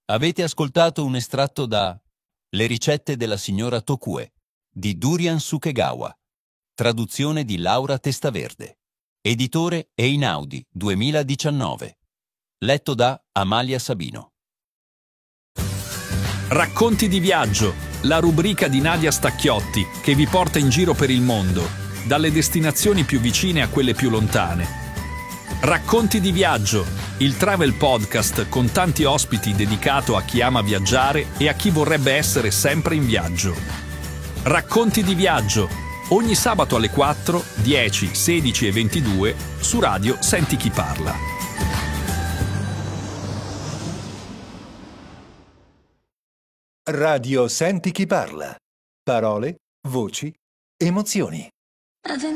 Avete ascoltato un estratto da Le ricette della signora Tokue di Durian Sukegawa, traduzione di Laura Testaverde, editore Einaudi 2019, letto da Amalia Sabino. Racconti di viaggio, la rubrica di Nadia Stacchiotti che vi porta in giro per il mondo, dalle destinazioni più vicine a quelle più lontane. Racconti di viaggio, il travel podcast con tanti ospiti dedicato a chi ama viaggiare e a chi vorrebbe essere sempre in viaggio. Racconti di viaggio, ogni sabato alle 4, 10, 16 e 22 su Radio Senti Chi Parla. Radio Senti Chi Parla. Parole, voci, emozioni.